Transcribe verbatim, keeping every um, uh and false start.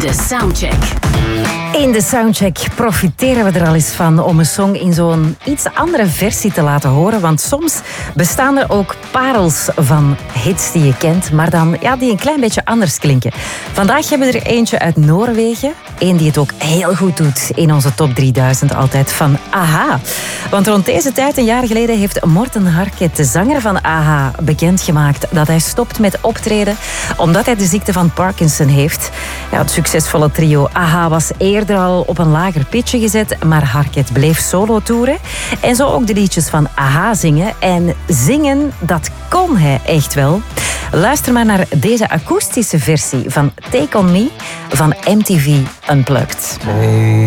De Soundcheck. In de Soundcheck profiteren we er al eens van om een song in zo'n iets andere versie te laten horen. Want soms bestaan er ook parels van hits die je kent, maar dan ja, die een klein beetje anders klinken. Vandaag hebben we er eentje uit Noorwegen. Eén die het ook heel goed doet in onze top drieduizend altijd, van A-ha. Want rond deze tijd, een jaar geleden, heeft Morten Harket, de zanger van A-ha, bekendgemaakt dat hij stopt met optreden omdat hij de ziekte van Parkinson heeft. Ja, het succesvolle trio A-ha was eerder al op een lager pitje gezet, maar Harket bleef solo toeren en zo ook de liedjes van A-ha zingen. En zingen, dat kon hij echt wel. Luister maar naar deze akoestische versie van Take On Me van M T V Unplugged. Hey.